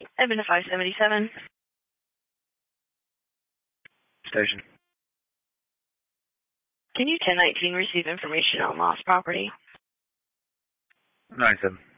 Edmund to 577. Station. Can you 1019 receive information on lost property? 97.